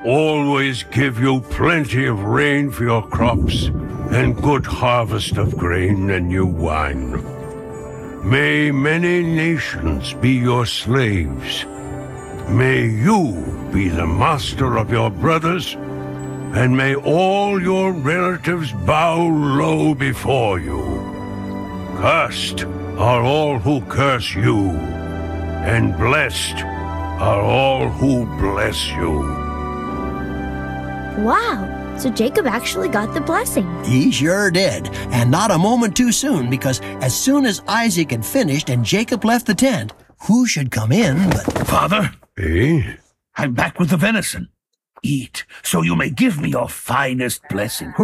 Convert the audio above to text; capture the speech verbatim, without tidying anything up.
always give you plenty of rain for your crops and good harvest of grain and new wine. May many nations be your slaves. May you be the master of your brothers, and may all your relatives bow low before you. Cursed are all who curse you, and blessed are all who bless you. Wow, so Jacob actually got the blessing. He sure did, and not a moment too soon, because as soon as Isaac had finished and Jacob left the tent, who should come in but... Father? Eh? I'm back with the venison. Eat, so you may give me your finest blessing.